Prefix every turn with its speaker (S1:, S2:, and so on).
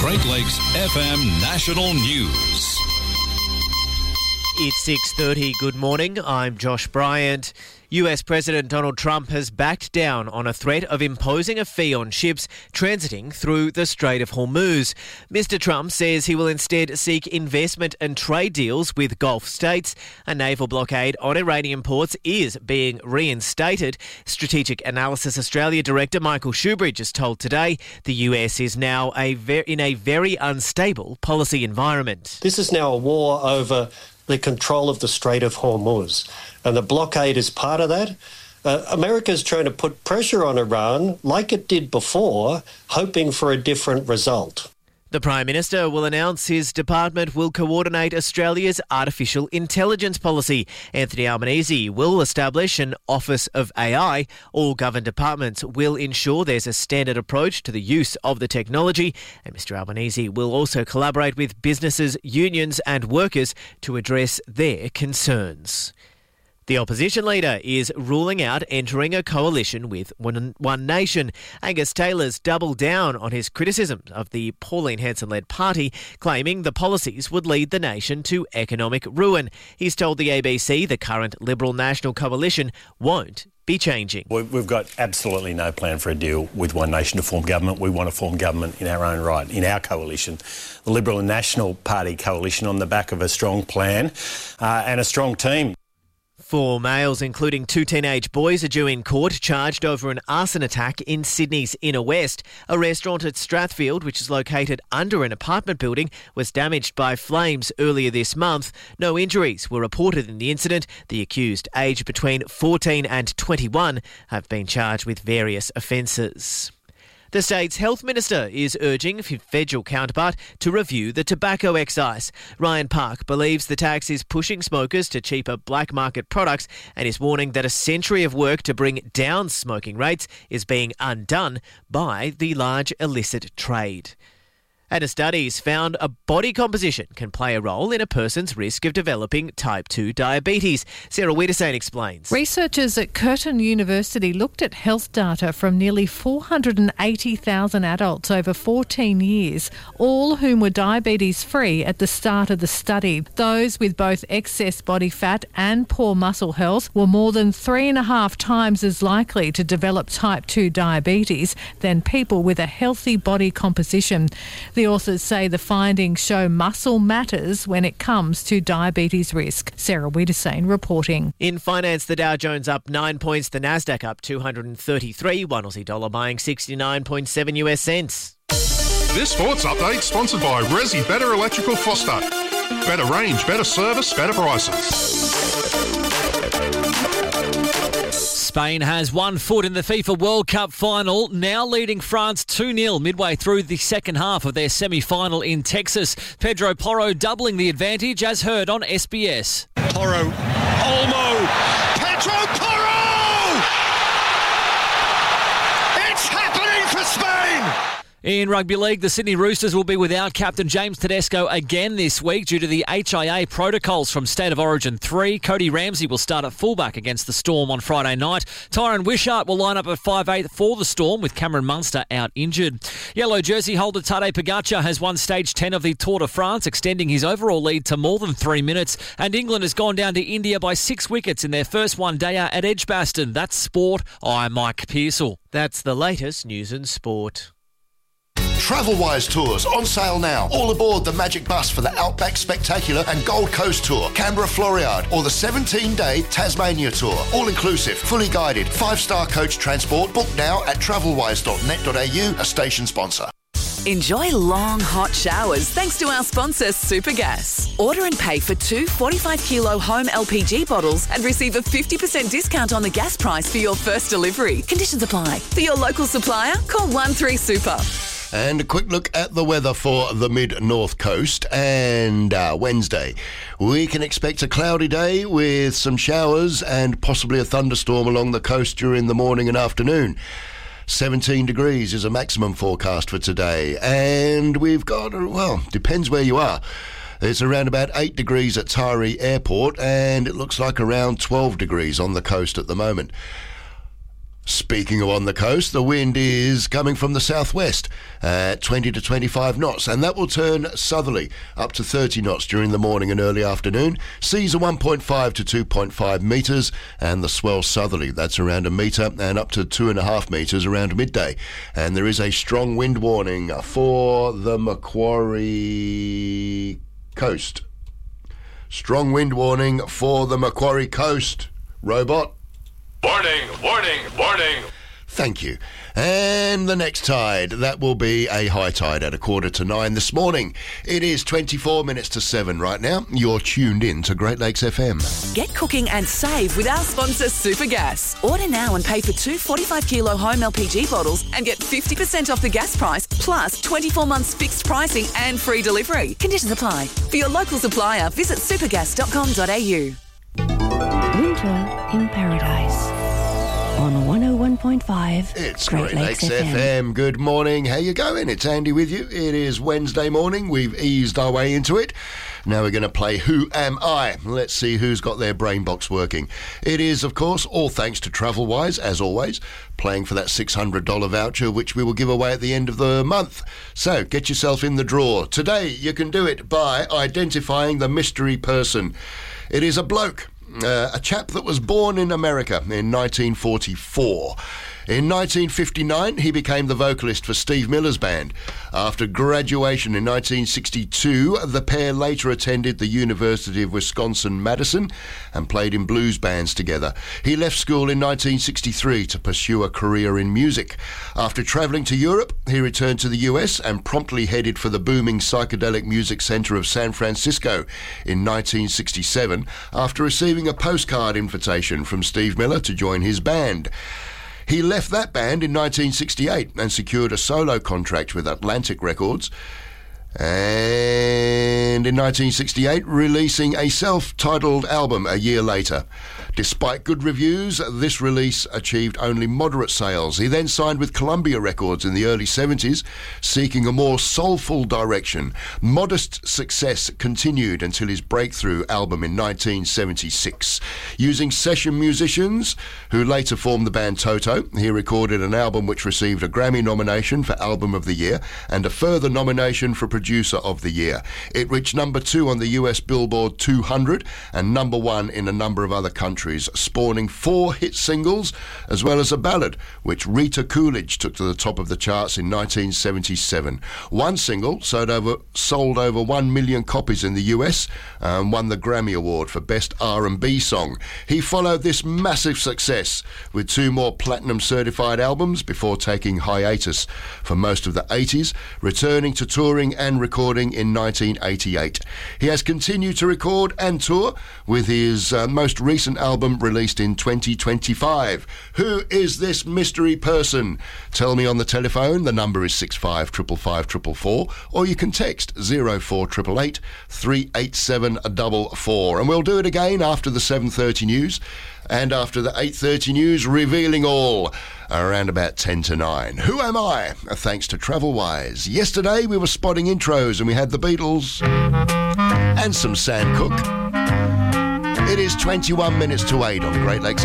S1: Great Lakes FM National News.
S2: It's 6:30. Good morning. I'm Josh Bryant. US President Donald Trump has backed down on a threat of imposing a fee on ships transiting through the Strait of Hormuz. Mr. Trump says he will instead seek investment and trade deals with Gulf states. A naval blockade on Iranian ports is being reinstated. Strategic Analysis Australia Director Michael Shoebridge has told Today the US is now in a very unstable policy environment.
S3: This is now a war over the control of the Strait of Hormuz, and the blockade is part of that. America is trying to put pressure on Iran like it did before, hoping for a different result.
S2: The Prime Minister will announce his department will coordinate Australia's artificial intelligence policy. Anthony Albanese will establish an Office of AI. All government departments will ensure there's a standard approach to the use of the technology. And Mr Albanese will also collaborate with businesses, unions and workers to address their concerns. The opposition leader is ruling out entering a coalition with One Nation. Angus Taylor's doubled down on his criticism of the Pauline Hanson-led party, claiming the policies would lead the nation to economic ruin. He's told the ABC the current Liberal National coalition won't be changing.
S4: We've got absolutely no plan for a deal with One Nation to form government. We want to form government in our own right, in our coalition. The Liberal and National Party coalition on the back of a strong plan and a strong team.
S2: 4 males, including 2 teenage boys, are due in court charged over an arson attack in Sydney's Inner West. A restaurant at Strathfield, which is located under an apartment building, was damaged by flames earlier this month. No injuries were reported in the incident. The accused, aged between 14 and 21, have been charged with various offences. The state's health minister is urging his federal counterpart to review the tobacco excise. Ryan Park believes the tax is pushing smokers to cheaper black market products and is warning that a century of work to bring down smoking rates is being undone by the large illicit trade. And a study's found a body composition can play a role in a person's risk of developing type 2 diabetes. Sarah Wiedersane explains.
S5: Researchers at Curtin University looked at health data from nearly 480,000 adults over 14 years, all whom were diabetes-free at the start of the study. Those with both excess body fat and poor muscle health were more than 3.5 times as likely to develop type 2 diabetes than people with a healthy body composition. The authors say the findings show muscle matters when it comes to diabetes risk. Sarah Wiedersane reporting.
S2: In finance, the Dow Jones up 9 points, the Nasdaq up 233, one Aussie dollar buying 69.7 US cents.
S6: This sports update sponsored by Resi Better Electrical Foster. Better range, better service, better prices.
S7: Spain has one foot in the FIFA World Cup final, now leading France 2-0 midway through the second half of their semi-final in Texas. Pedro Porro doubling the advantage, as heard on SBS.
S6: Porro, Olmo, Pedro Porro! It's happening for Spain!
S7: In rugby league, the Sydney Roosters will be without captain James Tedesco again this week due to the HIA protocols from State of Origin 3. Cody Ramsey will start at fullback against the Storm on Friday night. Tyron Wishart will line up at 5'8" for the Storm, with Cameron Munster out injured. Yellow jersey holder Tadej Pogacar has won stage 10 of the Tour de France, extending his overall lead to more than 3 minutes. And England has gone down to India by 6 wickets in their first one-dayer at Edgbaston. That's sport. I'm Mike Pearsall.
S2: That's the latest news and sport.
S8: Travelwise Tours on sale now. All aboard the Magic Bus for the Outback Spectacular and Gold Coast Tour, Canberra Floriade, or the 17-day Tasmania Tour. All inclusive, fully guided, 5-star coach transport. Book now at travelwise.net.au, a station sponsor.
S9: Enjoy long, hot showers thanks to our sponsor, Supergas. Order and pay for 2 45-kilo home LPG bottles and receive a 50% discount on the gas price for your first delivery. Conditions apply. For your local supplier, call 13-SUPER.
S8: And a quick look at the weather for the mid-north coast. And Wednesday, we can expect a cloudy day with some showers and possibly a thunderstorm along the coast during the morning and afternoon. 17 degrees is a maximum forecast for today. And we've got, well, depends where you are. It's around about 8 degrees at Tyree Airport, and it looks like around 12 degrees on the coast at the moment. Speaking of on the coast, the wind is coming from the southwest at 20 to 25 knots, and that will turn southerly up to 30 knots during the morning and early afternoon. Seas are 1.5 to 2.5 metres, and the swell southerly, that's around a metre, and up to 2.5 metres around midday. And there is a strong wind warning for the Macquarie coast. Strong wind warning for the Macquarie coast. Robot.
S10: Warning, warning, warning.
S8: Thank you. And the next tide, that will be a high tide at 8:45 this morning. It is 24 minutes to 7 right now. You're tuned in to Great Lakes FM.
S9: Get cooking and save with our sponsor Supergas. Order now and pay for 2 45-kilo home LPG bottles and get 50% off the gas price, plus 24 months fixed pricing and free delivery. Conditions apply. For your local supplier, visit supergas.com.au.
S11: Winter in Paradise on 101.5.
S8: It's Great Lakes FM. Good morning. How you going? It's Andy with you. It is Wednesday morning. We've eased our way into it. Now we're going to play Who Am I? Let's see who's got their brain box working. It is, of course, all thanks to TravelWise, as always, playing for that $600 voucher, which we will give away at the end of the month. So get yourself in the draw. Today you can do it by identifying the mystery person. It is a bloke. A chap that was born in America in 1944. In 1959, he became the vocalist for Steve Miller's band. After graduation in 1962, the pair later attended the University of Wisconsin-Madison and played in blues bands together. He left school in 1963 to pursue a career in music. After travelling to Europe, he returned to the US and promptly headed for the booming psychedelic music centre of San Francisco in 1967 after receiving a postcard invitation from Steve Miller to join his band. He left that band in 1968 and secured a solo contract with Atlantic Records, and in 1968 releasing a self-titled album a year later. Despite good reviews, this release achieved only moderate sales. He then signed with Columbia Records in the early 70s, seeking a more soulful direction. Modest success continued until his breakthrough album in 1976. Using session musicians, who later formed the band Toto, he recorded an album which received a Grammy nomination for Album of the Year and a further nomination for Producer of the Year. It reached number 2 on the US Billboard 200 and number 1 in a number of other countries, spawning 4 hit singles as well as a ballad, which Rita Coolidge took to the top of the charts in 1977. One single sold over 1 million copies in the US and won the Grammy Award for Best R&B Song. He followed this massive success with 2 more platinum certified albums before taking hiatus for most of the 80s, returning to touring and recording in 1988. He has continued to record and tour with his most recent album released in 2025. Who is this mystery person? Tell me on the telephone. The number is 655554, or you can text 04888 387 444. And we'll do it again after the 7:30 news and after the 8:30 news, revealing all around about 10 to 9. Who am I? Thanks to TravelWise. Yesterday we were spotting intros and we had the Beatles and some Sam Cooke. It is 21 minutes to 8 on Great Lakes